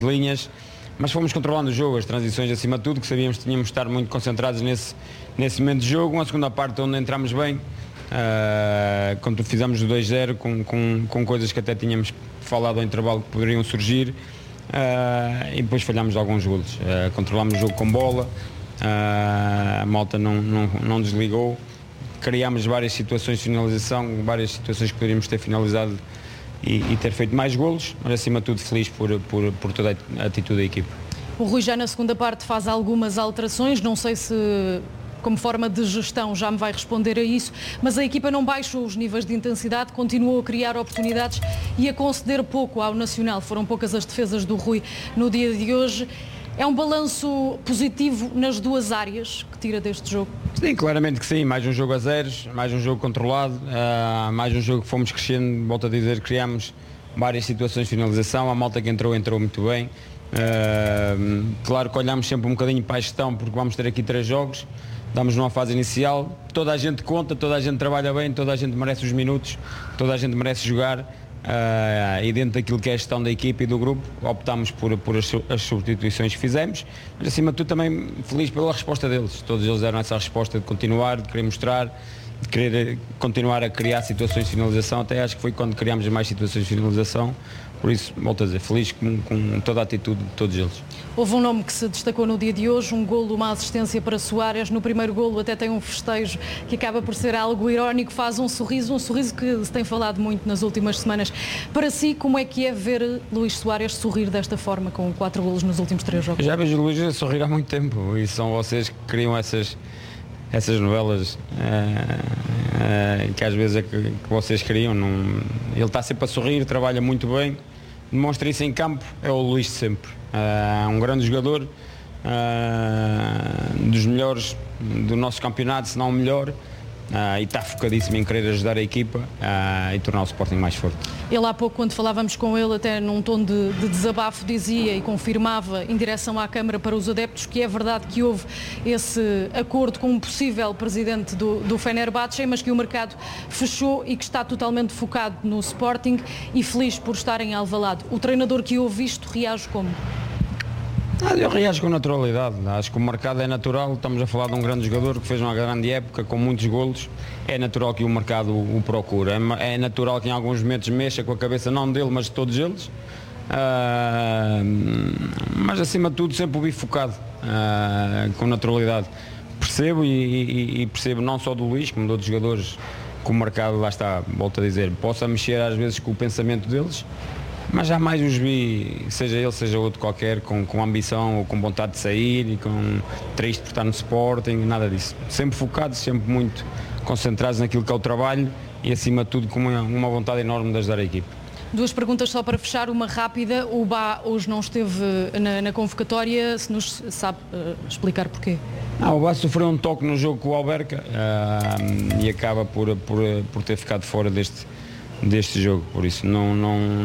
linhas, mas fomos controlando o jogo, as transições acima de tudo, que sabíamos que tínhamos de estar muito concentrados nesse momento de jogo. Uma segunda parte onde entramos bem, quando fizemos o 2-0 com coisas que até tínhamos falado ao intervalo que poderiam surgir, e depois falhámos alguns golos. Controlámos o jogo com bola, a malta não desligou, criámos várias situações de finalização, várias situações que poderíamos ter finalizado e ter feito mais golos, mas acima de tudo feliz por toda a atitude da equipe. O Rui já na segunda parte faz algumas alterações, não sei se como forma de gestão já me vai responder a isso, mas a equipa não baixou os níveis de intensidade, continuou a criar oportunidades e a conceder pouco ao Nacional. Foram poucas as defesas do Rui no dia de hoje. É um balanço positivo nas duas áreas que tira deste jogo? Sim, claramente que sim. Mais um jogo a zeros, mais um jogo controlado, mais um jogo que fomos crescendo. Volto a dizer, criámos várias situações de finalização. A malta que entrou muito bem. Claro que olhamos sempre um bocadinho para a gestão, porque vamos ter aqui 3 jogos. Estamos numa fase inicial. Toda a gente conta, toda a gente trabalha bem, toda a gente merece os minutos, toda a gente merece jogar. E dentro daquilo que é a gestão da equipe e do grupo, optámos por as substituições que fizemos, mas acima de tudo também feliz pela resposta deles. Todos eles deram essa resposta de continuar, de querer mostrar, de querer continuar a criar situações de finalização. Até acho que foi quando criámos mais situações de finalização. Por isso, volto a dizer, feliz com toda a atitude de todos eles. Houve um nome que se destacou no dia de hoje, um golo, uma assistência para Soares. No primeiro golo até tem um festejo que acaba por ser algo irónico, faz um sorriso que se tem falado muito nas últimas semanas. Para si, como é que é ver Luís Soares sorrir desta forma, com 4 golos nos últimos 3 jogos? Já vejo o Luís a sorrir há muito tempo, e são vocês que criam essas novelas que às vezes é que vocês criam. Ele está sempre a sorrir, trabalha muito bem, demonstra isso em campo, é o Luís de sempre. Um grande jogador, dos melhores do nosso campeonato, se não o melhor, e está focadíssimo em querer ajudar a equipa e tornar o Sporting mais forte. Ele há pouco, quando falávamos com ele, até num tom de desabafo, dizia e confirmava em direção à Câmara para os adeptos que é verdade que houve esse acordo com um possível presidente do Fenerbahçe, mas que o mercado fechou e que está totalmente focado no Sporting e feliz por estar em Alvalade. O treinador que ouve isto reage como? Eu reajo com naturalidade. Acho que o mercado é natural. Estamos a falar de um grande jogador que fez uma grande época, com muitos golos. É natural que o mercado o procure. É natural que em alguns momentos mexa com a cabeça, não dele, mas de todos eles. Mas acima de tudo sempre o vi focado, com naturalidade. Percebo e percebo não só do Luís, como de outros jogadores, que o mercado, lá está, volto a dizer, possa mexer às vezes com o pensamento deles. Mas jamais os vi, seja ele, seja outro qualquer, com ambição ou com vontade de sair e com triste por estar no Sporting, nada disso. Sempre focados, sempre muito concentrados naquilo que é o trabalho e acima de tudo com uma vontade enorme de ajudar a equipe. 2 perguntas só para fechar, uma rápida. O Bá hoje não esteve na convocatória, se nos sabe explicar porquê? O Bá sofreu um toque no jogo com o Alberca e acaba por ter ficado fora deste jogo, por isso não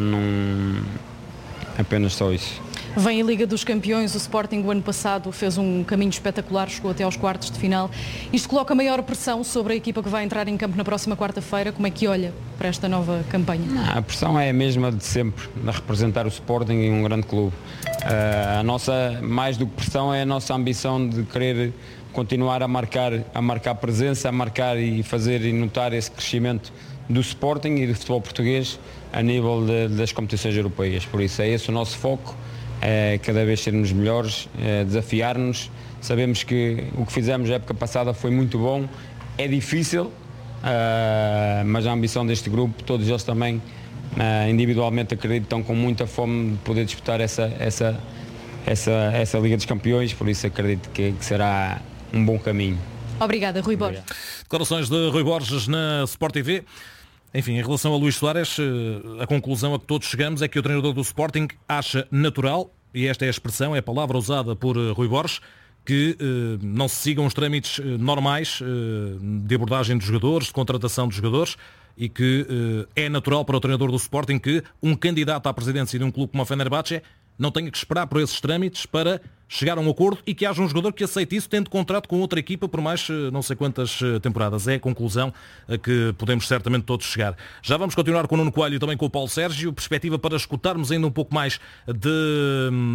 apenas só isso. Vem a Liga dos Campeões, o Sporting o ano passado fez um caminho espetacular, chegou até aos quartos de final. Isto coloca maior pressão sobre a equipa que vai entrar em campo na próxima quarta-feira. Como é que olha para esta nova campanha? A pressão é a mesma de sempre, de representar o Sporting em um grande clube. A nossa, mais do que pressão, é a nossa ambição de querer continuar a marcar presença, a marcar e fazer e notar esse crescimento do Sporting e do futebol português a nível das competições europeias. Por isso é esse o nosso foco, é cada vez sermos melhores, desafiar-nos. Sabemos que o que fizemos na época passada foi muito bom, é difícil, mas a ambição deste grupo, todos eles também individualmente acreditam com muita fome de poder disputar essa Liga dos Campeões, por isso acredito que será um bom caminho. Obrigada, Rui Borges. Declarações de Rui Borges na Sport TV. Enfim, em relação a Luís Soares, a conclusão a que todos chegamos é que o treinador do Sporting acha natural, e esta é a expressão, é a palavra usada por Rui Borges, que não se sigam os trâmites normais de abordagem dos jogadores, de contratação dos jogadores, e que é natural para o treinador do Sporting que um candidato à presidência de um clube como a Fenerbahçe não tenha que esperar por esses trâmites para chegar a um acordo e que haja um jogador que aceite isso, tendo contrato com outra equipa por mais não sei quantas temporadas. É a conclusão a que podemos certamente todos chegar. Já vamos continuar com o Nuno Coelho e também com o Paulo Sérgio. Perspectiva para escutarmos ainda um pouco mais de